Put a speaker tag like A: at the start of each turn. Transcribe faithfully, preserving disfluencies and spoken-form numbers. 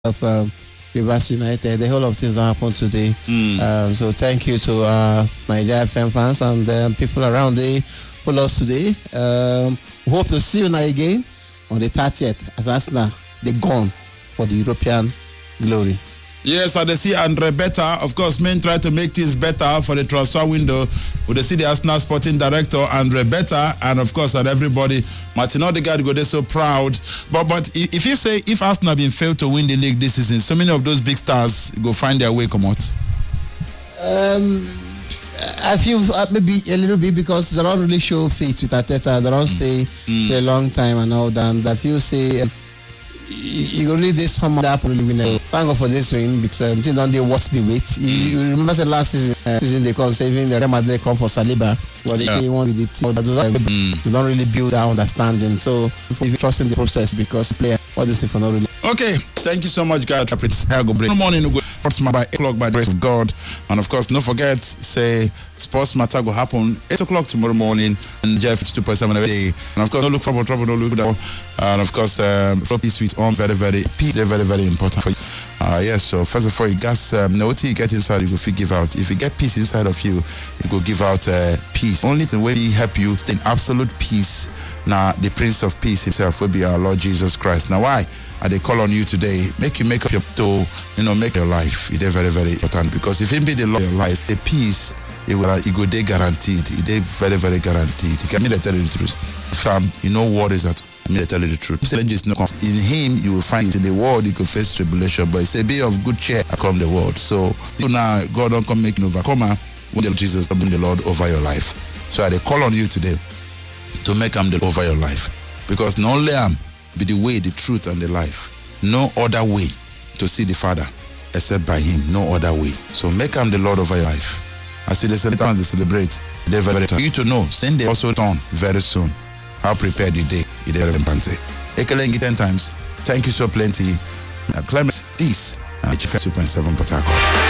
A: of um, Rivers United. The whole of things that happened today.
B: Mm.
A: Um, so thank you to uh, Nigeria F M fans and um, people around the follow us today. Um, we hope to see you now again on the thirtieth as Arsenal they gone for the European glory.
B: Yes, I see Andre Better. Of course, men try to make things better for the transfer window. We see the Arsenal sporting director, Andre Better, and of course, and everybody. Martin Odegaard go there so proud. But but if you say if Arsenal been failed to win the league this season, so many of those big stars go find their way come out.
A: Um, I feel uh, maybe a little bit because they don't really show faith with Arteta. They don't stay mm. for a long time and all that. And I feel say. Um, You go read this summer that really win. Thank God for this win because um, they don't watch the wait. You, you remember the last season, uh, season they come saving the Real Madrid come for Saliba, but they yeah. say one with the team. Mm. They don't really build that understanding. So if you trust in the process because player what they say for not really.
B: Okay, thank you so much, guys. Good morning. We go by eight o'clock by the grace of God, and of course, don't forget say Sports Matter will happen eight o'clock tomorrow morning and Jeff two point seven every day. And of course, don't look for trouble, don't look down. And of course, um, flow peace with on very very peace is very very important for you. Uh, yes. So first of all, you guys um, know what you get inside, you will give out. If you get peace inside of you, you go give out uh, peace. Only the way he help you stay in absolute peace. Now, the Prince of Peace himself will be our Lord Jesus Christ. Now, why? I they call on you today, make you make up your toe, you know, make your life. It is very, very important because if it be the Lord of your life, the peace, it will, it will be guaranteed. It is very, very guaranteed. You can me tell you the truth. Fam, you know what is that? Me tell you the truth. Challenges no in Him you will find in the world you could face tribulation, but He say be of good cheer. I come the world. So now God don't come make an overcomer when the Jesus don't bring the Lord over your life. So I they call on you today to make Him the over your life because not only am be the way, the truth, and the life. No other way to see the Father except by Him. No other way. So make Him the Lord over your life. As you celebrate, they celebrate. They very for you to know. Send the also turn very soon. How prepared the day. It is important. Ekelengi ten times. Thank you so plenty. Clement this. two point seven Port Harcourt.